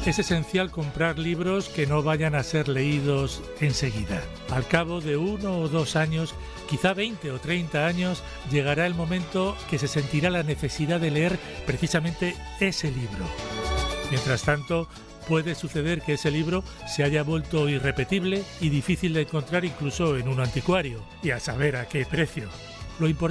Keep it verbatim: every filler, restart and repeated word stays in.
Es esencial comprar libros que no vayan a ser leídos enseguida. Al cabo de uno o dos años, quizá veinte o treinta años, llegará el momento que se sentirá la necesidad de leer precisamente ese libro. Mientras tanto, puede suceder que ese libro se haya vuelto irrepetible y difícil de encontrar incluso en un anticuario, y a saber a qué precio. Lo importante